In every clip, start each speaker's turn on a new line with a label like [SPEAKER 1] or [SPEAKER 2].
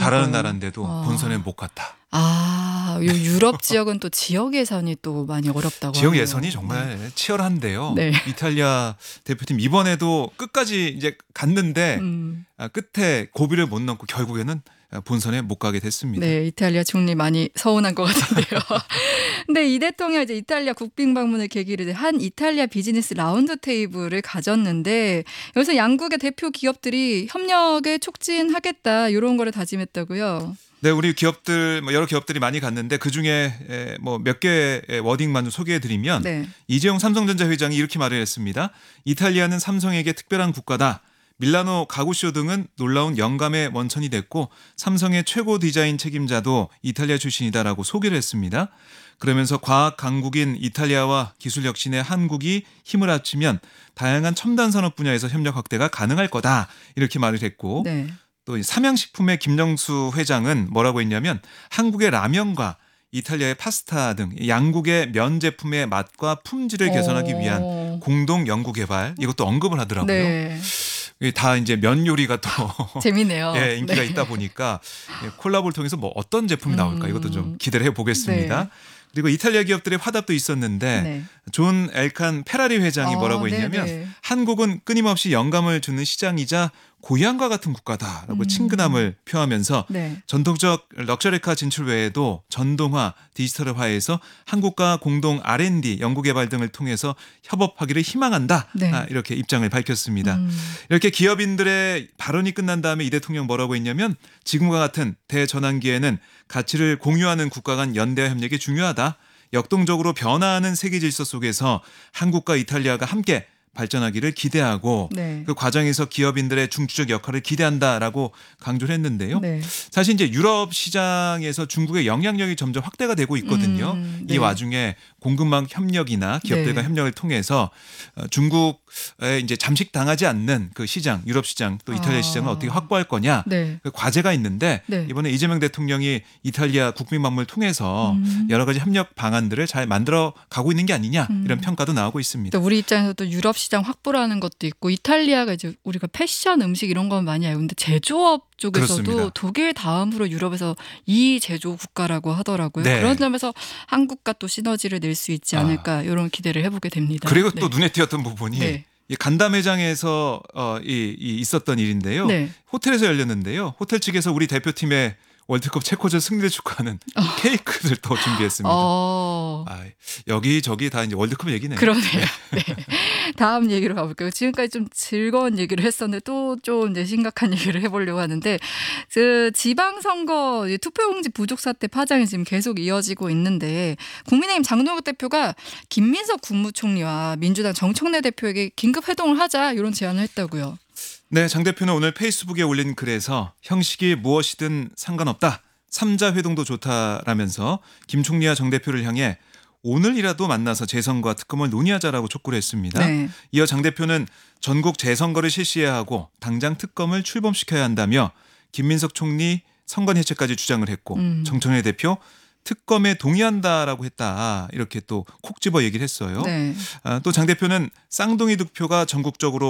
[SPEAKER 1] 잘하는 나라인데도 본선에 못 갔다.
[SPEAKER 2] 아, 요 유럽 지역은 또 지역 예선이 또 많이 어렵다고
[SPEAKER 1] 지역
[SPEAKER 2] 하네요.
[SPEAKER 1] 예선이 정말 치열한데요.
[SPEAKER 2] 네.
[SPEAKER 1] 이탈리아 대표팀 이번에도 끝까지 이제 갔는데 끝에 고비를 못 넘고 결국에는 본선에 못 가게 됐습니다.
[SPEAKER 2] 네, 이탈리아 총리 많이 서운한 것 같은데요. 근데 이 대통령 이제 이탈리아 국빈 방문을 계기로 한 이탈리아 비즈니스 라운드 테이블을 가졌는데 여기서 양국의 대표 기업들이 협력을 촉진하겠다 이런 거를 다짐했다고요.
[SPEAKER 1] 네, 우리 기업들 여러 기업들이 많이 갔는데 그 중에 뭐 몇 개의 워딩만 좀 소개해드리면
[SPEAKER 2] 네.
[SPEAKER 1] 이재용 삼성전자 회장이 이렇게 말을 했습니다. 이탈리아는 삼성에게 특별한 국가다. 밀라노 가구쇼 등은 놀라운 영감의 원천이 됐고 삼성의 최고 디자인 책임자도 이탈리아 출신이다라고 소개를 했습니다. 그러면서 과학 강국인 이탈리아와 기술 혁신에 한국이 힘을 합치면 다양한 첨단 산업 분야에서 협력 확대가 가능할 거다 이렇게 말을 했고
[SPEAKER 2] 네.
[SPEAKER 1] 또 삼양식품의 김정수 회장은 뭐라고 했냐면 한국의 라면과 이탈리아의 파스타 등 양국의 면 제품의 맛과 품질을 개선하기 위한 공동 연구 개발 이것도 언급을 하더라고요.
[SPEAKER 2] 네.
[SPEAKER 1] 다 이제 면 요리가 또
[SPEAKER 2] 재밌네요.
[SPEAKER 1] 예, 인기가
[SPEAKER 2] 네.
[SPEAKER 1] 있다 보니까 콜라보를 통해서 뭐 어떤 제품이 나올까 이것도 좀 기대를 해보겠습니다.
[SPEAKER 2] 네.
[SPEAKER 1] 그리고 이탈리아 기업들의 화답도 있었는데
[SPEAKER 2] 네.
[SPEAKER 1] 존 엘칸 페라리 회장이 뭐라고 했냐면
[SPEAKER 2] 네네.
[SPEAKER 1] 한국은 끊임없이 영감을 주는 시장이자 고향과 같은 국가다라고 친근함을 표하면서
[SPEAKER 2] 네.
[SPEAKER 1] 전통적 럭셔리카 진출 외에도 전동화, 디지털화해서 한국과 공동 R&D, 연구개발 등을 통해서 협업하기를 희망한다.
[SPEAKER 2] 네.
[SPEAKER 1] 이렇게 입장을 밝혔습니다. 이렇게 기업인들의 발언이 끝난 다음에 이 대통령 뭐라고 했냐면 지금과 같은 대전환기에는 가치를 공유하는 국가 간 연대와 협력이 중요하다. 역동적으로 변화하는 세계 질서 속에서 한국과 이탈리아가 함께 발전하기를 기대하고
[SPEAKER 2] 네.
[SPEAKER 1] 그 과정에서 기업인들의 중추적 역할을 기대한다라고 강조를 했는데요.
[SPEAKER 2] 네.
[SPEAKER 1] 사실 이제 유럽 시장에서 중국의 영향력이 점점 확대가 되고 있거든요.
[SPEAKER 2] 네.
[SPEAKER 1] 이 와중에 공급망 협력이나 기업들과
[SPEAKER 2] 네.
[SPEAKER 1] 협력을 통해서 중국에 이제 잠식당하지 않는 그 시장, 유럽 시장 또 이탈리아 시장을 어떻게 확보할 거냐
[SPEAKER 2] 네.
[SPEAKER 1] 그 과제가 있는데
[SPEAKER 2] 네.
[SPEAKER 1] 이번에 이재명 대통령이 이탈리아 국빈 방문을 통해서 여러 가지 협력 방안들을 잘 만들어 가고 있는 게 아니냐 이런 평가도 나오고 있습니다.
[SPEAKER 2] 또 우리 입장에서도 유럽 시장 확보라는 것도 있고 이탈리아가 이제 우리가 패션, 음식 이런 건 많이 알고 있는데 제조업 쪽에서도
[SPEAKER 1] 그렇습니다.
[SPEAKER 2] 독일 다음으로 유럽에서 2 제조 국가라고 하더라고요.
[SPEAKER 1] 네.
[SPEAKER 2] 그런 점에서 한국과 또 시너지를 낼 수 있지 않을까 이런 기대를 해보게 됩니다.
[SPEAKER 1] 그리고
[SPEAKER 2] 네.
[SPEAKER 1] 또 눈에 띄었던 부분이
[SPEAKER 2] 네.
[SPEAKER 1] 이 간담회장에서 있었던 일인데요.
[SPEAKER 2] 네.
[SPEAKER 1] 호텔에서 열렸는데요. 호텔 측에서 우리 대표팀의 월드컵 체코전 승리를 축하하는 케이크를 또 준비했습니다. 여기저기 다 이제 월드컵 얘기네요.
[SPEAKER 2] 그러네요. 네. 다음 얘기로 가볼게요. 지금까지 좀 즐거운 얘기를 했었는데 또 좀 이제 심각한 얘기를 해보려고 하는데 그 지방선거 투표용지 부족 사태 파장이 지금 계속 이어지고 있는데 국민의힘 장동혁 대표가 김민석 국무총리와 민주당 정청래 대표에게 긴급 회동을 하자 이런 제안을 했다고요.
[SPEAKER 1] 네, 장 대표는 오늘 페이스북에 올린 글에서 형식이 무엇이든 상관없다. 3자 회동도 좋다라면서 김 총리와 정 대표를 향해 오늘이라도 만나서 재선과 특검을 논의하자라고 촉구를 했습니다.
[SPEAKER 2] 네.
[SPEAKER 1] 이어 장 대표는 전국 재선거를 실시해야 하고 당장 특검을 출범시켜야 한다며 김민석 총리 선관 해체까지 주장을 했고 정청래 대표 특검에 동의한다라고 했다. 이렇게 또 콕 집어 얘기를 했어요.
[SPEAKER 2] 네.
[SPEAKER 1] 또 장 대표는 쌍둥이 득표가 전국적으로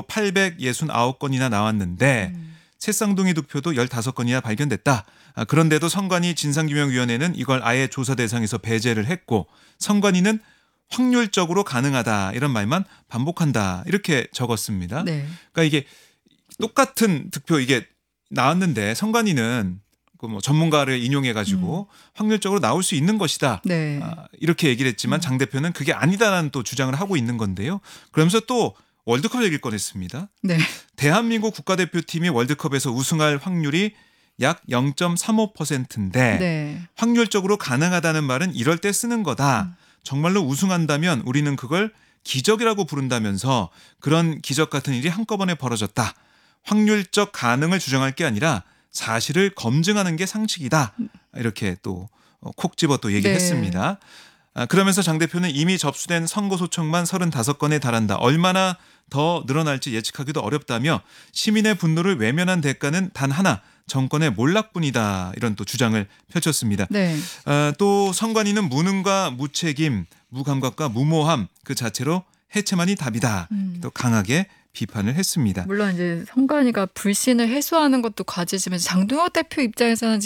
[SPEAKER 1] 869건이나 나왔는데 새쌍둥이 득표도 15건이나 발견됐다. 그런데도 선관위 진상규명위원회는 이걸 아예 조사 대상에서 배제를 했고 선관위는 확률적으로 가능하다. 이런 말만 반복한다. 이렇게 적었습니다.
[SPEAKER 2] 네.
[SPEAKER 1] 그러니까 이게 똑같은 득표 이게 나왔는데 선관위는 그 뭐 전문가를 인용해가지고 확률적으로 나올 수 있는 것이다.
[SPEAKER 2] 네.
[SPEAKER 1] 이렇게 얘기를 했지만 장 대표는 그게 아니다라는 또 주장을 하고 있는 건데요. 그러면서 또 월드컵 얘기를 꺼냈습니다.
[SPEAKER 2] 네.
[SPEAKER 1] 대한민국 국가대표팀이 월드컵에서 우승할 확률이 약 0.35%인데
[SPEAKER 2] 네.
[SPEAKER 1] 확률적으로 가능하다는 말은 이럴 때 쓰는 거다. 정말로 우승한다면 우리는 그걸 기적이라고 부른다면서 그런 기적 같은 일이 한꺼번에 벌어졌다. 확률적 가능을 주장할 게 아니라 사실을 검증하는 게 상식이다. 이렇게 또 콕 집어 또 얘기했습니다. 그러면서 장 대표는 이미 접수된 선거 소청만 35건에 달한다. 얼마나 더 늘어날지 예측하기도 어렵다며 시민의 분노를 외면한 대가는 단 하나 정권의 몰락뿐이다. 이런 또 주장을 펼쳤습니다.
[SPEAKER 2] 네.
[SPEAKER 1] 또 선관위는 무능과 무책임, 무감각과 무모함 그 자체로 해체만이 답이다. 또 강하게 비판을 했습니다.
[SPEAKER 2] 물론 이제 선관위가 불신을 해소하는 것도 과제지만 장동혁 대표 입장에서는